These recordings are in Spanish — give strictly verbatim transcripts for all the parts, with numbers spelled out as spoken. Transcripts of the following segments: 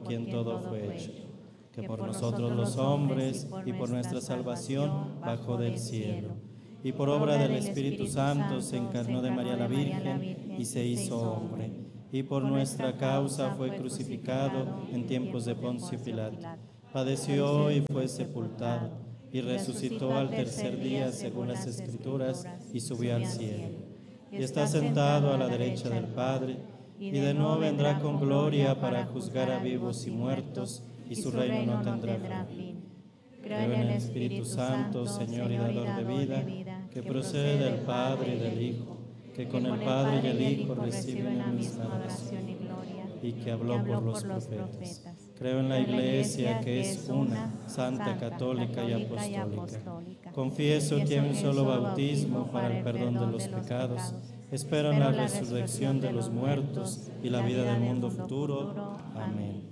quien todo fue hecho, que por nosotros los hombres y por nuestra salvación bajó del cielo, y por obra del Espíritu Santo se encarnó de María la Virgen y se hizo hombre, y por nuestra causa fue crucificado en tiempos de Poncio Pilato, padeció y fue sepultado, y resucitó al tercer día según las Escrituras, y subió al cielo, y está sentado a la derecha del Padre, y de nuevo vendrá con gloria para juzgar a vivos y muertos, y su reino no tendrá fin. Creo en el Espíritu Santo, Señor y dador de vida, que procede del Padre y del Hijo, que con el Padre y el Hijo reciben la misma adoración y gloria, y que habló por los profetas. Creo en la Iglesia, que es una, santa, católica y apostólica. Confieso que hay un solo bautismo para el perdón de los pecados. Espero en la resurrección de los muertos y la vida del mundo futuro. Amén.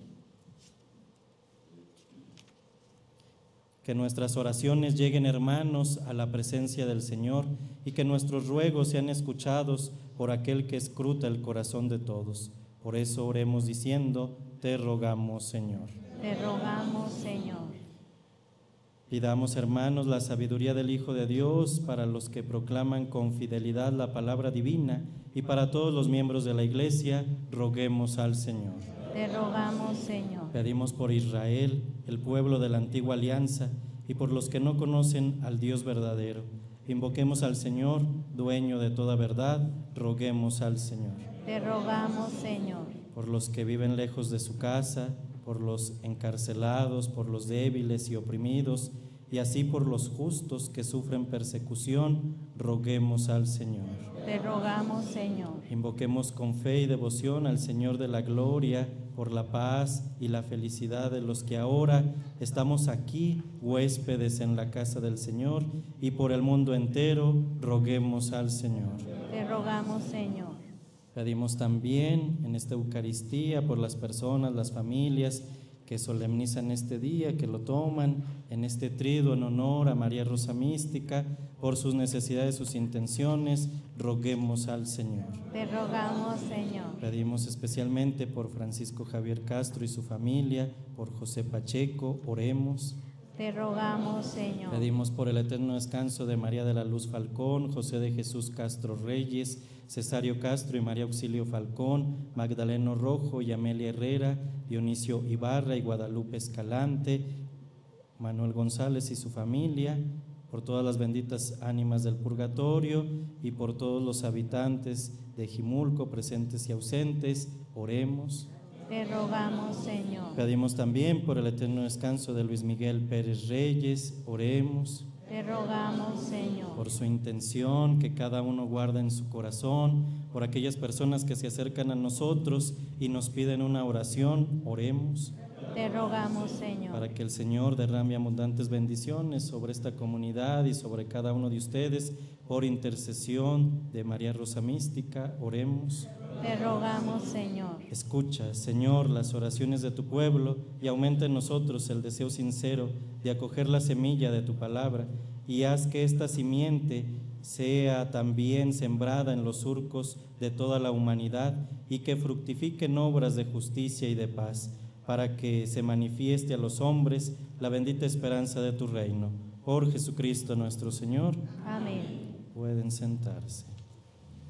Que nuestras oraciones lleguen, hermanos, a la presencia del Señor, y que nuestros ruegos sean escuchados por aquel que escruta el corazón de todos. Por eso oremos diciendo: te rogamos, Señor. Te rogamos, Señor. Pidamos, hermanos, la sabiduría del Hijo de Dios para los que proclaman con fidelidad la palabra divina, y para todos los miembros de la Iglesia, roguemos al Señor. Te rogamos, Señor. Pedimos por Israel, el pueblo de la antigua alianza, y por los que no conocen al Dios verdadero. Invoquemos al Señor, dueño de toda verdad, roguemos al Señor. Te rogamos, Señor. Por los que viven lejos de su casa, por los encarcelados, por los débiles y oprimidos, y así por los justos que sufren persecución, roguemos al Señor. Te rogamos, Señor. Invoquemos con fe y devoción al Señor de la gloria, por la paz y la felicidad de los que ahora estamos aquí, huéspedes en la casa del Señor, y por el mundo entero, roguemos al Señor. Te rogamos, Señor. Pedimos también en esta Eucaristía por las personas, las familias que solemnizan este día, que lo toman en este triduo en honor a María Rosa Mística, por sus necesidades, sus intenciones, roguemos al Señor. Te rogamos, Señor. Pedimos especialmente por Francisco Javier Castro y su familia, por José Pacheco, oremos. Te rogamos, Señor. Pedimos por el eterno descanso de María de la Luz Falcón, José de Jesús Castro Reyes, Cesario Castro y María Auxilio Falcón, Magdaleno Rojo y Amelia Herrera, Dionisio Ibarra y Guadalupe Escalante, Manuel González y su familia, por todas las benditas ánimas del purgatorio y por todos los habitantes de Jimulco, presentes y ausentes, oremos. Te rogamos, Señor. Pedimos también por el eterno descanso de Luis Miguel Pérez Reyes, oremos. Te rogamos, Señor. Por su intención que cada uno guarda en su corazón, por aquellas personas que se acercan a nosotros y nos piden una oración, oremos. Te rogamos, Señor. Para que el Señor derrame abundantes bendiciones sobre esta comunidad y sobre cada uno de ustedes, por intercesión de María Rosa Mística, oremos. Te rogamos, Señor. Escucha, Señor, las oraciones de tu pueblo y aumenta en nosotros el deseo sincero de acoger la semilla de tu palabra, y haz que esta simiente sea también sembrada en los surcos de toda la humanidad y que fructifiquen obras de justicia y de paz, para que se manifieste a los hombres la bendita esperanza de tu reino. Por Jesucristo nuestro Señor. Amén. Pueden sentarse.